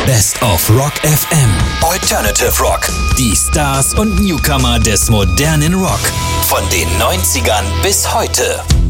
Best of Rock FM. Alternative Rock. Die Stars und Newcomer des modernen Rock. Von den 90ern bis heute.